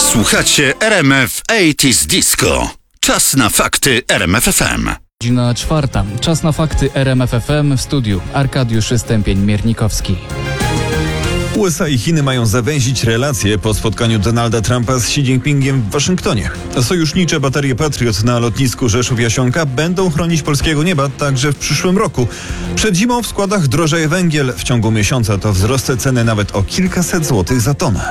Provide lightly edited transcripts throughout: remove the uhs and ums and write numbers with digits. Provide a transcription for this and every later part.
Słuchacie RMF 80s Disco. Czas na fakty RMF FM. Godzina 4. Czas na fakty RMF FM. W studiu Arkadiusz Stępień-Miernikowski. USA i Chiny mają zawęzić relacje po spotkaniu Donalda Trumpa z Xi Jinpingiem w Waszyngtonie. Sojusznicze baterie Patriot na lotnisku Rzeszów-Jasionka będą chronić polskiego nieba także w przyszłym roku. Przed zimą w składach drożeje węgiel. W ciągu miesiąca to wzrost ceny nawet o kilkaset złotych za tonę.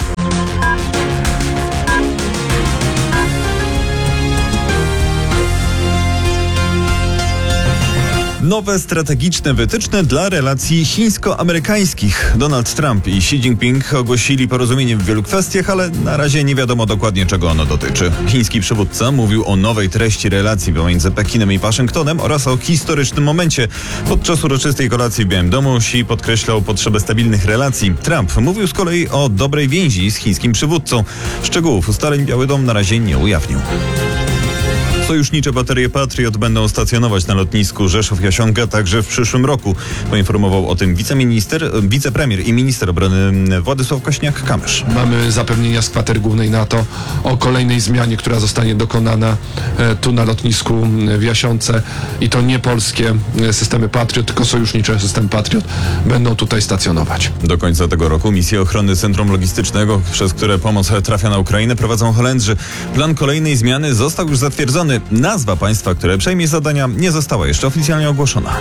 Nowe strategiczne wytyczne dla relacji chińsko-amerykańskich. Donald Trump i Xi Jinping ogłosili porozumienie w wielu kwestiach, ale na razie nie wiadomo dokładnie, czego ono dotyczy. Chiński przywódca mówił o nowej treści relacji pomiędzy Pekinem i Waszyngtonem oraz o historycznym momencie. Podczas uroczystej kolacji w Białym Domu Xi podkreślał potrzebę stabilnych relacji. Trump mówił z kolei o dobrej więzi z chińskim przywódcą. Szczegółów ustaleń Biały Dom na razie nie ujawnił. Sojusznicze baterie Patriot będą stacjonować na lotnisku Rzeszów-Jasionka także w przyszłym roku. Poinformował o tym wicepremier i minister obrony Władysław Kosiniak-Kamysz. Mamy zapewnienia z kwatery głównej NATO o kolejnej zmianie, która zostanie dokonana tu na lotnisku w Jasionce i to nie polskie systemy Patriot, tylko sojusznicze systemy Patriot będą tutaj stacjonować. Do końca tego roku misję ochrony centrum logistycznego, przez które pomoc trafia na Ukrainę, prowadzą Holendrzy. Plan kolejnej zmiany został już zatwierdzony. Nazwa państwa, które przejmie zadania, nie została jeszcze oficjalnie ogłoszona.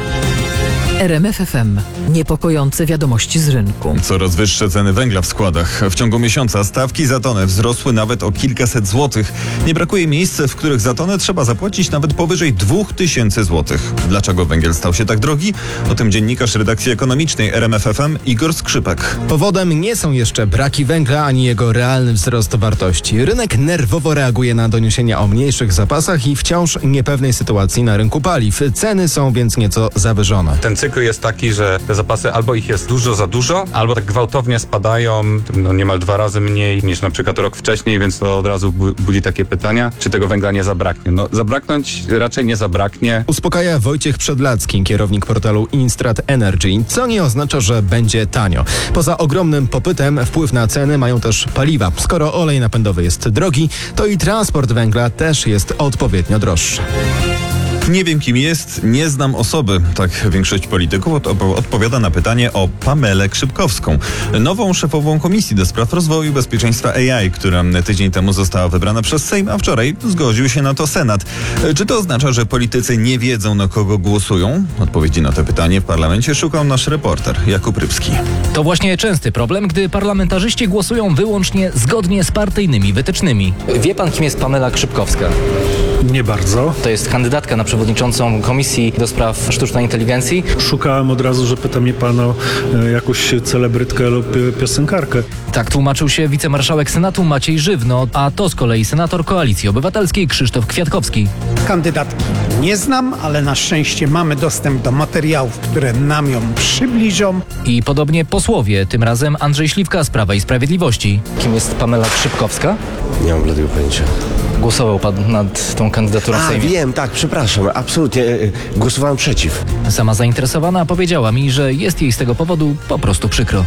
RMF FM. Niepokojące wiadomości z rynku. Coraz wyższe ceny węgla w składach. W ciągu miesiąca stawki za tonę wzrosły nawet o kilkaset złotych. Nie brakuje miejsc, w których za tonę trzeba zapłacić nawet powyżej 2000 złotych. Dlaczego węgiel stał się tak drogi? O tym dziennikarz redakcji ekonomicznej RMF FM Igor Skrzypek. Powodem nie są jeszcze braki węgla ani jego realny wzrost wartości. Rynek nerwowo reaguje na doniesienia o mniejszych zapasach i wciąż niepewnej sytuacji na rynku paliw. Ceny są więc nieco zawyżone. Ten cykl jest taki, że te zapasy albo ich jest dużo za dużo, albo tak gwałtownie spadają, niemal 2 razy mniej niż na przykład rok wcześniej, więc to od razu budzi takie pytania, czy tego węgla nie zabraknie. Zabraknąć raczej nie zabraknie. Uspokaja Wojciech Przedlacki, kierownik portalu Instrat Energy, co nie oznacza, że będzie tanio. Poza ogromnym popytem wpływ na ceny mają też paliwa. Skoro olej napędowy jest drogi, to i transport węgla też jest odpowiednio droższy. Nie wiem, kim jest, nie znam osoby. Tak większość polityków odpowiada na pytanie o Pamelę Krzypkowską, nową szefową Komisji do Spraw Rozwoju i Bezpieczeństwa AI, która tydzień temu została wybrana przez Sejm, a wczoraj zgodził się na to Senat. Czy to oznacza, że politycy nie wiedzą, na kogo głosują? Odpowiedzi na to pytanie w parlamencie szukał nasz reporter Jakub Rybski. To właśnie częsty problem, gdy parlamentarzyści głosują wyłącznie zgodnie z partyjnymi wytycznymi. Wie pan, kim jest Pamela Krzypkowska? Nie bardzo. To jest kandydatka na przewodniczącą Komisji do Spraw Sztucznej Inteligencji. Szukałem od razu, że pyta mnie pan o jakąś celebrytkę lub piosenkarkę. Tak tłumaczył się wicemarszałek Senatu Maciej Żywno, a to z kolei senator Koalicji Obywatelskiej Krzysztof Kwiatkowski. Kandydatki nie znam, ale na szczęście mamy dostęp do materiałów, które nam ją przybliżą. I podobnie posłowie, tym razem Andrzej Śliwka z Prawa i Sprawiedliwości. Kim jest Pamela Krzypkowska? Nie mam bladego pojęcia. Głosował pan nad tą kandydaturą w Sejmie? Wiem, tak, przepraszam, absolutnie głosowałem przeciw. Sama zainteresowana powiedziała mi, że jest jej z tego powodu po prostu przykro.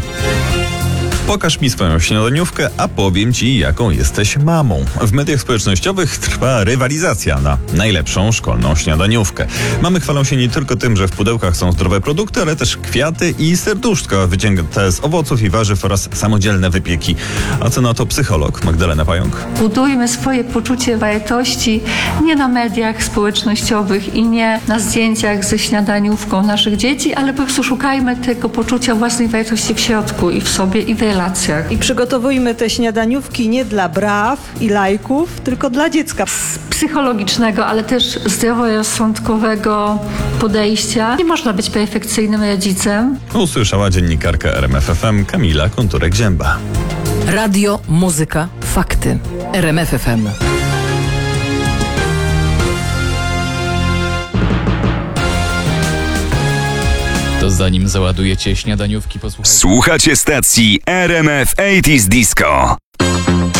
Pokaż mi swoją śniadaniówkę, a powiem ci, jaką jesteś mamą. W mediach społecznościowych trwa rywalizacja na najlepszą szkolną śniadaniówkę. Mamy chwalą się nie tylko tym, że w pudełkach są zdrowe produkty, ale też kwiaty i serduszka wycięte z owoców i warzyw oraz samodzielne wypieki. A co na to psycholog Magdalena Pająk? Budujmy swoje poczucie wartości nie na mediach społecznościowych i nie na zdjęciach ze śniadaniówką naszych dzieci, ale po prostu szukajmy tego poczucia własnej wartości w środku i w sobie i w relacjach. I przygotowujmy te śniadaniówki nie dla braw i lajków, tylko dla dziecka. Z psychologicznego, ale też zdroworozsądkowego podejścia nie można być perfekcyjnym rodzicem. Usłyszała dziennikarka RMF FM Kamila Konturek-Zięba. Radio, muzyka, fakty. RMF FM. To zanim załadujecie śniadaniówki, posłuchajcie. Słuchacie stacji RMF 80s Disco.